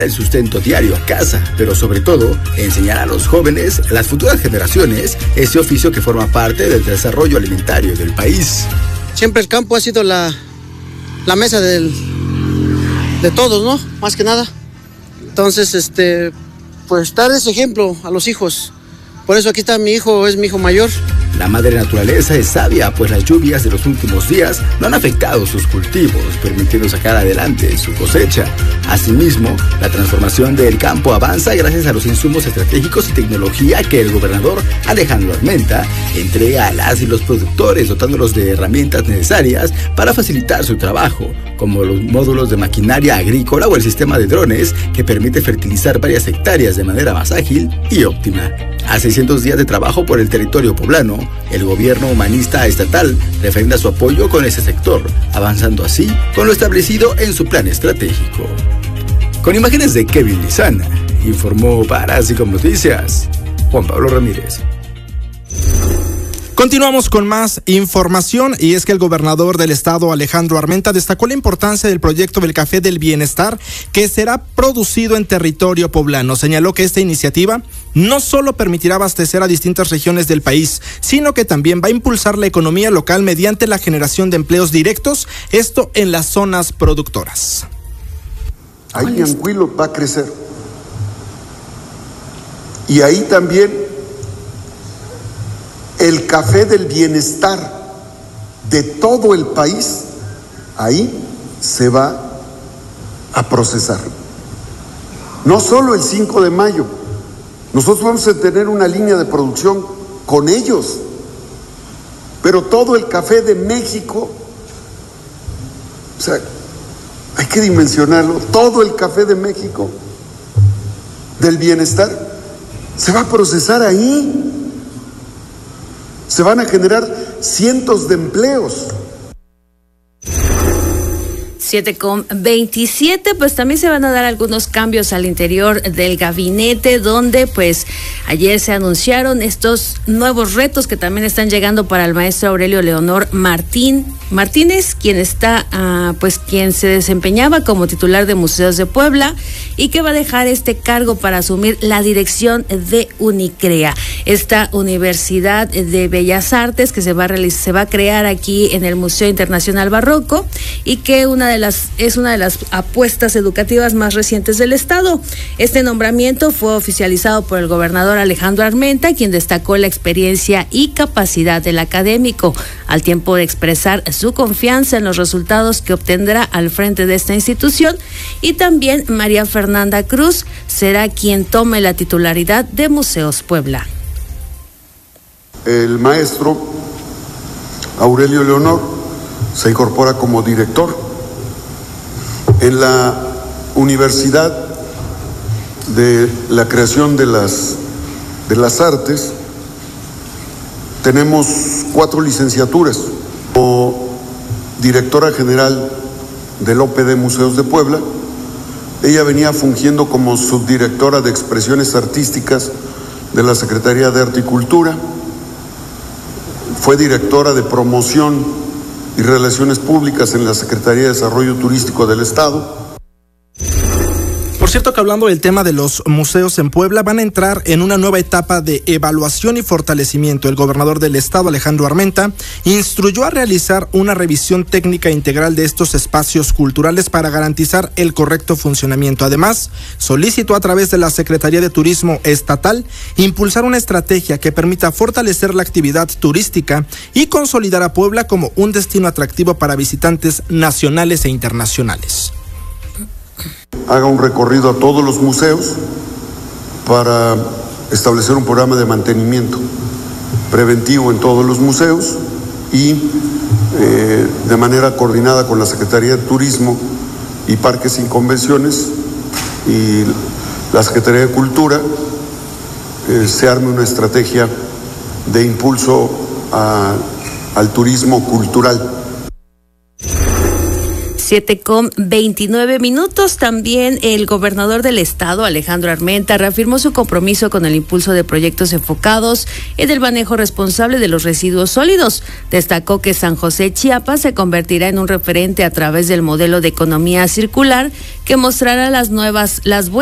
el sustento diario a casa, pero sobre todo enseñar a los jóvenes, a las futuras generaciones, ese oficio que forma parte del desarrollo alimentario del país. Siempre el campo ha sido la mesa de todos, ¿no? Más que nada. Entonces, pues dar ese ejemplo a los hijos. Por eso aquí está mi hijo, es mi hijo mayor. La madre naturaleza es sabia, pues las lluvias de los últimos días no han afectado sus cultivos, permitiendo sacar adelante su cosecha. Asimismo, la transformación del campo avanza gracias a los insumos estratégicos y tecnología que el gobernador Alejandro Armenta entrega a las y los productores, dotándolos de herramientas necesarias para facilitar su trabajo, como los módulos de maquinaria agrícola o el sistema de drones que permite fertilizar varias hectáreas de manera más ágil y óptima. A 600 días de trabajo por el territorio poblano, el gobierno humanista estatal refrenda su apoyo con ese sector, avanzando así con lo establecido en su plan estratégico. Con imágenes de Kevin Lizana, informó para Asicom Noticias, Juan Pablo Ramírez. Continuamos con más información y es que el gobernador del estado Alejandro Armenta destacó la importancia del proyecto del Café del Bienestar que será producido en territorio poblano. Señaló que esta iniciativa no solo permitirá abastecer a distintas regiones del país, sino que también va a impulsar la economía local mediante la generación de empleos directos, esto en las zonas productoras. Ahí Anguilo va a crecer y ahí también el café del bienestar de todo el país, ahí se va a procesar. No solo el 5 de mayo, nosotros vamos a tener una línea de producción con ellos, pero todo el café de México, o sea, hay que dimensionarlo, todo el café de México del bienestar se va a procesar ahí. Se van a generar cientos de empleos. 7:27, pues también se van a dar algunos cambios al interior del gabinete, donde pues ayer se anunciaron estos nuevos retos que también están llegando para el maestro Aurelio Leonor Martínez, quien está, quien se desempeñaba como titular de Museos de Puebla y que va a dejar este cargo para asumir la dirección de Unicrea, esta Universidad de Bellas Artes que se va a crear aquí en el Museo Internacional Barroco y que es una de las apuestas educativas más recientes del estado. Este nombramiento fue oficializado por el gobernador Alejandro Armenta, quien destacó la experiencia y capacidad del académico, al tiempo de expresar su confianza en los resultados que obtendrá al frente de esta institución, y también María Fernanda Cruz será quien tome la titularidad de Museos Puebla. El maestro Aurelio Leonor se incorpora como director en la Universidad de la Creación de las Artes. Tenemos 4 licenciaturas. Como directora general del OPD Museos de Puebla, ella venía fungiendo como subdirectora de expresiones artísticas de la Secretaría de Arte y Cultura, fue directora de promoción y Relaciones Públicas en la Secretaría de Desarrollo Turístico del Estado. Por cierto que hablando del tema de los museos en Puebla, van a entrar en una nueva etapa de evaluación y fortalecimiento. El gobernador del estado, Alejandro Armenta, instruyó a realizar una revisión técnica integral de estos espacios culturales para garantizar el correcto funcionamiento. Además, solicitó a través de la Secretaría de Turismo Estatal impulsar una estrategia que permita fortalecer la actividad turística y consolidar a Puebla como un destino atractivo para visitantes nacionales e internacionales. Haga un recorrido a todos los museos para establecer un programa de mantenimiento preventivo en todos los museos y de manera coordinada con la Secretaría de Turismo y Parques y Convenciones y la Secretaría de Cultura se arme una estrategia de impulso al turismo cultural. 7:29. También el gobernador del estado, Alejandro Armenta, reafirmó su compromiso con el impulso de proyectos enfocados en el manejo responsable de los residuos sólidos. Destacó que San José, Chiapas, se convertirá en un referente a través del modelo de economía circular que mostrará las buenas